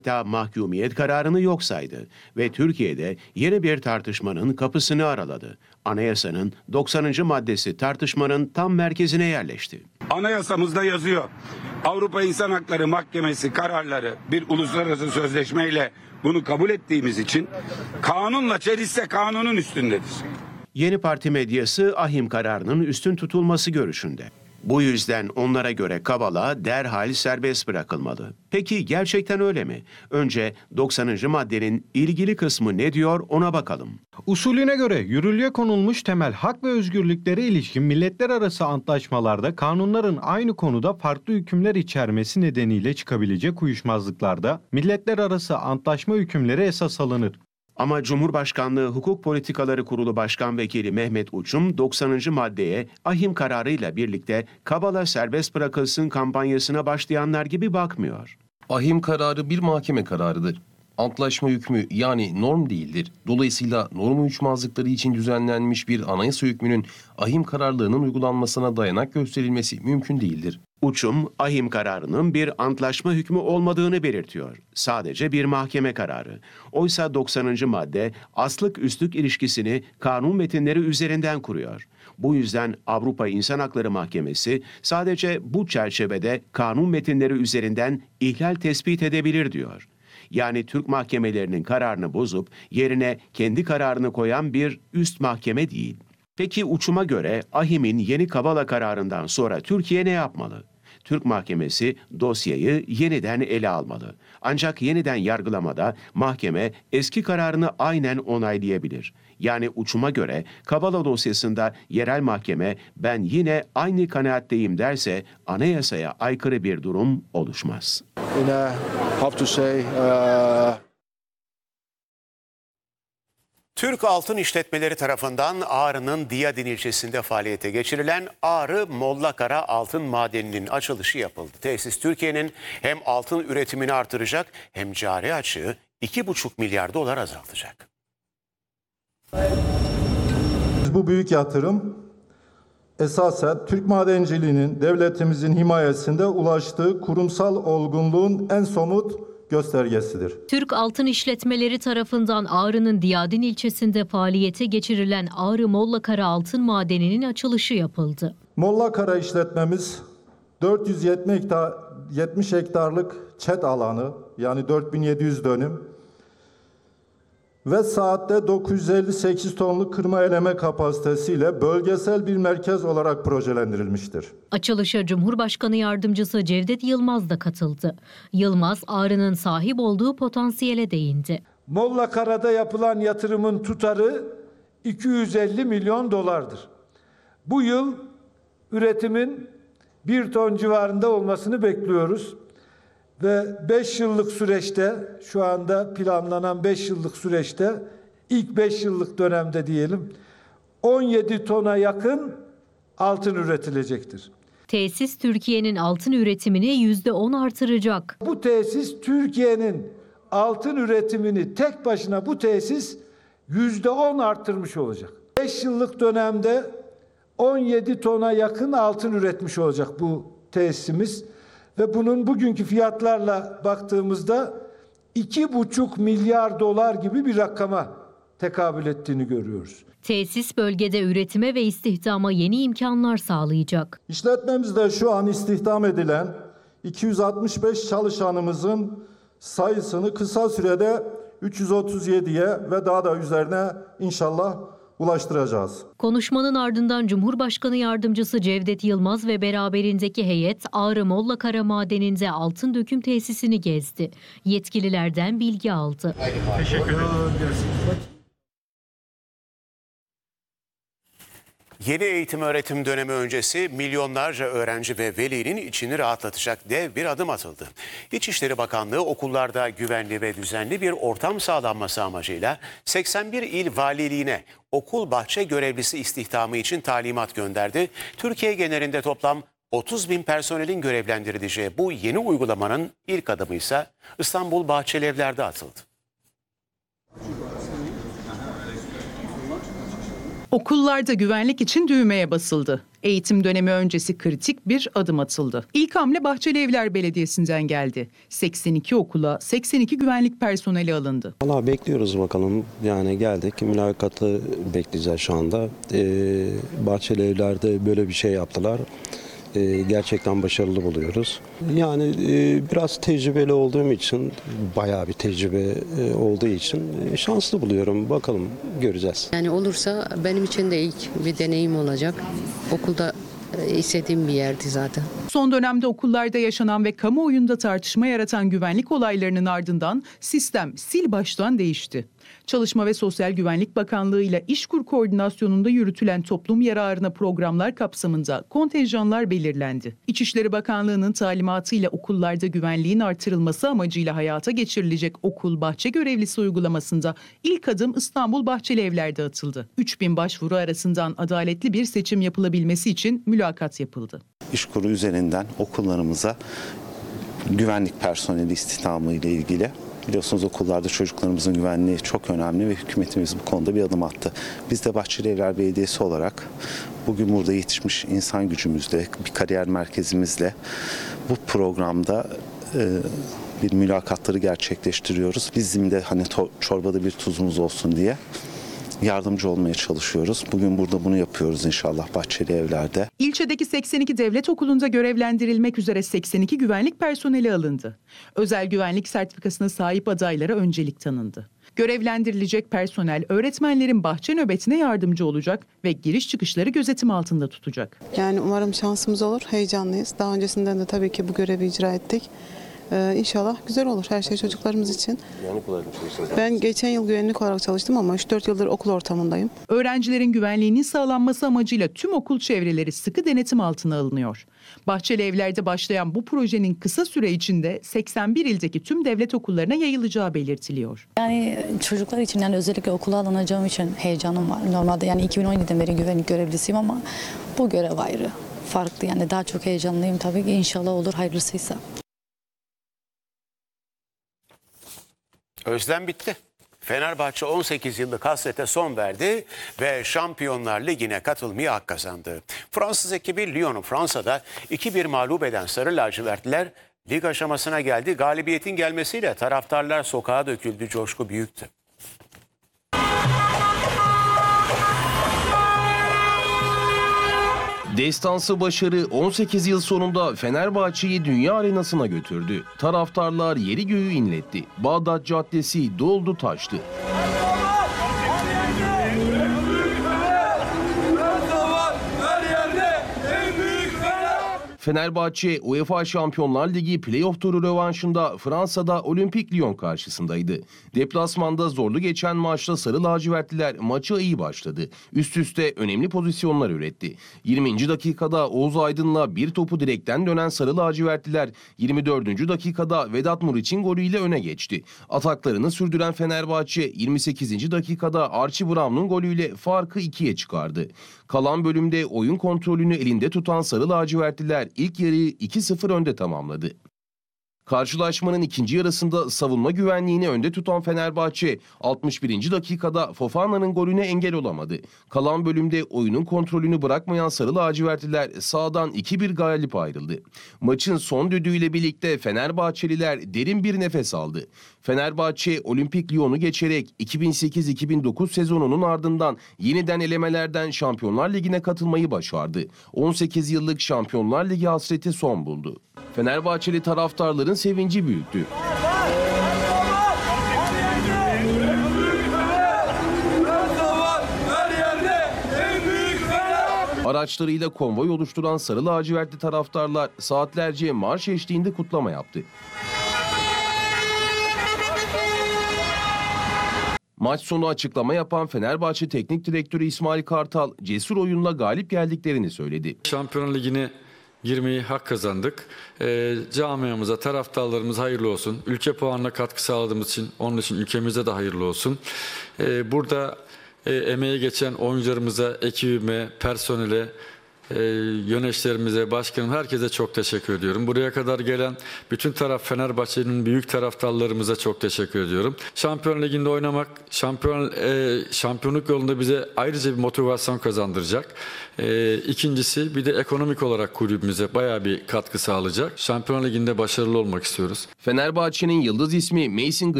Hatta mahkumiyet kararını yok saydı ve Türkiye'de yeni bir tartışmanın kapısını araladı. Anayasanın 90. maddesi tartışmanın tam merkezine yerleşti. Anayasamızda yazıyor. Avrupa İnsan Hakları Mahkemesi kararları bir uluslararası sözleşmeyle bunu kabul ettiğimiz için kanunla çelişse kanunun üstündedir. Yeni parti medyası ahim kararının üstün tutulması görüşünde. Bu yüzden onlara göre Kavala derhal serbest bırakılmalı. Peki gerçekten öyle mi? Önce 90. maddenin ilgili kısmı ne diyor ona bakalım. Usulüne göre yürürlüğe konulmuş temel hak ve özgürlüklere ilişkin milletler arası antlaşmalarda kanunların aynı konuda farklı hükümler içermesi nedeniyle çıkabilecek uyuşmazlıklarda milletler arası antlaşma hükümleri esas alınır. Ama Cumhurbaşkanlığı Hukuk Politikaları Kurulu Başkan Vekili Mehmet Uçum 90. maddeye ahim kararıyla birlikte Kavala serbest bırakılsın kampanyasına başlayanlar gibi bakmıyor. Ahim kararı bir mahkeme kararıdır. Antlaşma hükmü yani norm değildir. Dolayısıyla norm uyuşmazlıkları için düzenlenmiş bir anayasa hükmünün ahim kararlılığının uygulanmasına dayanak gösterilmesi mümkün değildir. Uçum, ahim kararının bir antlaşma hükmü olmadığını belirtiyor. Sadece bir mahkeme kararı. Oysa 90. madde aslık üstlük ilişkisini kanun metinleri üzerinden kuruyor. Bu yüzden Avrupa İnsan Hakları Mahkemesi sadece bu çerçevede kanun metinleri üzerinden ihlal tespit edebilir diyor. Yani Türk mahkemelerinin kararını bozup yerine kendi kararını koyan bir üst mahkeme değil. Peki Uçum'a göre ahim'in yeni Kavala kararından sonra Türkiye ne yapmalı? Türk mahkemesi dosyayı yeniden ele almalı. Ancak yeniden yargılamada mahkeme eski kararını aynen onaylayabilir. Yani Uçum'a göre Kavala dosyasında yerel mahkeme ben yine aynı kanaatteyim derse anayasaya aykırı bir durum oluşmaz. Türk Altın İşletmeleri tarafından Ağrı'nın Diyadin ilçesinde faaliyete geçirilen Ağrı Mollakara Altın Madeni'nin açılışı yapıldı. Tesis Türkiye'nin hem altın üretimini artıracak hem cari açığı 2,5 milyar dolar azaltacak. Bu büyük yatırım esasen Türk madenciliğinin devletimizin himayesinde ulaştığı kurumsal olgunluğun en somut göstergesidir. Türk Altın İşletmeleri tarafından Ağrı'nın Diyadin ilçesinde faaliyete geçirilen Ağrı Mollakara Altın Madeni'nin açılışı yapıldı. Mollakara işletmemiz 470 hektarlık çet alanı yani 4700 dönüm ve saatte 958 tonluk kırma eleme kapasitesiyle bölgesel bir merkez olarak projelendirilmiştir. Açılışa Cumhurbaşkanı Yardımcısı Cevdet Yılmaz da katıldı. Yılmaz, Ağrı'nın sahip olduğu potansiyele değindi. Mollakara'da yapılan yatırımın tutarı 250 milyon dolardır. Bu yıl üretimin 1 ton civarında olmasını bekliyoruz. Ve 5 yıllık süreçte şu anda planlanan 5 yıllık süreçte ilk 5 yıllık dönemde diyelim 17 tona yakın altın üretilecektir. Tesis Türkiye'nin altın üretimini %10 artıracak. Bu tesis Türkiye'nin altın üretimini tek başına bu tesis %10 arttırmış olacak. 5 yıllık dönemde 17 tona yakın altın üretmiş olacak bu tesisimiz. Ve bunun bugünkü fiyatlarla baktığımızda 2,5 milyar dolar gibi bir rakama tekabül ettiğini görüyoruz. Tesis bölgede üretime ve istihdama yeni imkanlar sağlayacak. İşletmemizde şu an istihdam edilen 265 çalışanımızın sayısını kısa sürede 337'ye ve daha da üzerine inşallah ulaştıracağız. Konuşmanın ardından Cumhurbaşkanı Yardımcısı Cevdet Yılmaz ve beraberindeki heyet Ağrı Mollakara Madeni'nde altın döküm tesisini gezdi. Yetkililerden bilgi aldı. Teşekkür ederim. Yeni eğitim öğretim dönemi öncesi milyonlarca öğrenci ve velinin içini rahatlatacak dev bir adım atıldı. İçişleri Bakanlığı okullarda güvenli ve düzenli bir ortam sağlanması amacıyla 81 il valiliğine okul bahçe görevlisi istihdamı için talimat gönderdi. Türkiye genelinde toplam 30 bin personelin görevlendirileceği bu yeni uygulamanın ilk adımı ise İstanbul Bahçelievler'de atıldı. Okullarda güvenlik için düğmeye basıldı. Eğitim dönemi öncesi kritik bir adım atıldı. İlk hamle Bahçelievler Belediyesi'nden geldi. 82 okula 82 güvenlik personeli alındı. Vallahi bekliyoruz bakalım. Yani geldik. Mülakatı bekleyeceğiz şu anda. Bahçelievler'de böyle bir şey yaptılar. Gerçekten başarılı buluyoruz. Yani biraz tecrübeli olduğum için, bayağı bir tecrübe olduğu için şanslı buluyorum. Bakalım, göreceğiz. Yani olursa benim için de ilk bir deneyim olacak. Okulda istediğim bir yerdi zaten. Son dönemde okullarda yaşanan ve kamuoyunda tartışma yaratan güvenlik olaylarının ardından sistem sil baştan değişti. Çalışma ve Sosyal Güvenlik Bakanlığı ile İşkur koordinasyonunda yürütülen toplum yararına programlar kapsamında kontenjanlar belirlendi. İçişleri Bakanlığı'nın talimatıyla okullarda güvenliğin artırılması amacıyla hayata geçirilecek okul bahçe görevlisi uygulamasında ilk adım İstanbul Bahçelievler'de atıldı. 3000 başvuru arasından adaletli bir seçim yapılabilmesi için mülakat yapıldı. İşkur üzerinden okullarımıza güvenlik personeli istihdamı ile ilgili, biliyorsunuz okullarda çocuklarımızın güvenliği çok önemli ve hükümetimiz bu konuda bir adım attı. Biz de Bahçelievler Belediyesi olarak bugün burada yetişmiş insan gücümüzle, bir kariyer merkezimizle bu programda bir mülakatları gerçekleştiriyoruz. Bizim de hani çorbada bir tuzumuz olsun diye yardımcı olmaya çalışıyoruz. Bugün burada bunu yapıyoruz inşallah Bahçelievler'de. İlçedeki 82 devlet okulunda görevlendirilmek üzere 82 güvenlik personeli alındı. Özel güvenlik sertifikasına sahip adaylara öncelik tanındı. Görevlendirilecek personel öğretmenlerin bahçe nöbetine yardımcı olacak ve giriş çıkışları gözetim altında tutacak. Yani umarım şansımız olur, heyecanlıyız. Daha öncesinden de tabii ki bu görevi icra ettik. İnşallah güzel olur her şey çocuklarımız için. Ben geçen yıl güvenlik olarak çalıştım ama 3-4 yıldır okul ortamındayım. Öğrencilerin güvenliğinin sağlanması amacıyla tüm okul çevreleri sıkı denetim altına alınıyor. Bahçelievler'de başlayan bu projenin kısa süre içinde 81 ildeki tüm devlet okullarına yayılacağı belirtiliyor. Yani çocuklar için, yani özellikle okula alınacağım için heyecanım var. Normalde yani 2017'den beri güvenlik görevlisiyim ama bu görev ayrı, farklı, yani daha çok heyecanlıyım tabii ki, inşallah olur hayırlısıysa. Özlem bitti. Fenerbahçe 18 yıllık hasrete son verdi ve Şampiyonlar Ligi'ne katılmaya hak kazandı. Fransız ekibi Lyon'u Fransa'da 2-1 mağlup eden Sarı Lacivertliler lig aşamasına geldi. Galibiyetin gelmesiyle taraftarlar sokağa döküldü, coşku büyüktü. Destansı başarı 18 yıl sonunda Fenerbahçe'yi dünya arenasına götürdü. Taraftarlar yeri göğü inletti. Bağdat Caddesi doldu taştı. Fenerbahçe UEFA Şampiyonlar Ligi playoff turu rövanşında Fransa'da Olimpik Lyon karşısındaydı. Deplasmanda zorlu geçen maçta Sarı Lacivertliler maça iyi başladı. Üst üste önemli pozisyonlar üretti. 20. dakikada Oğuz Aydın'la bir topu direkten dönen Sarı Lacivertliler 24. dakikada Vedat Muriç'in golüyle öne geçti. Ataklarını sürdüren Fenerbahçe 28. dakikada Archie Brown'un golüyle farkı 2'ye çıkardı. Kalan bölümde oyun kontrolünü elinde tutan Sarı Lacivertliler ilk yarıyı 2-0 önde tamamladı. Karşılaşmanın ikinci yarısında savunma güvenliğini önde tutan Fenerbahçe 61. dakikada Fofana'nın golüne engel olamadı. Kalan bölümde oyunun kontrolünü bırakmayan Sarı Lacivertliler sahadan 2-1 galip ayrıldı. Maçın son düdüğüyle birlikte Fenerbahçeliler derin bir nefes aldı. Fenerbahçe Olimpik Lyon'u geçerek 2008-2009 sezonunun ardından yeniden elemelerden Şampiyonlar Ligi'ne katılmayı başardı. 18 yıllık Şampiyonlar Ligi hasreti son buldu. Fenerbahçeli taraftarların sevinci büyüktü. Araçlarıyla konvoy oluşturan Sarı Lacivertli taraftarlar saatlerce marş eşliğinde kutlama yaptı. Maç sonu açıklama yapan Fenerbahçe Teknik Direktörü İsmail Kartal, cesur oyunla galip geldiklerini söyledi. Şampiyonlar Ligi'ne girmeyi hak kazandık. Camiamıza, taraftarlarımıza hayırlı olsun. Ülke puanına katkı sağladığımız için, onun için ülkemize de hayırlı olsun. Burada emeği geçen oyuncularımıza, ekibime, personele Yöneticilerimize, başkanım, herkese çok teşekkür ediyorum. Buraya kadar gelen bütün Fenerbahçe'nin büyük taraftarlarımıza çok teşekkür ediyorum. Şampiyon Ligi'nde oynamak, şampiyonluk yolunda bize ayrıca bir motivasyon kazandıracak. İkincisi bir de ekonomik olarak kulübümüze bayağı bir katkı sağlayacak. Şampiyon Ligi'nde başarılı olmak istiyoruz. Fenerbahçe'nin yıldız ismi Mason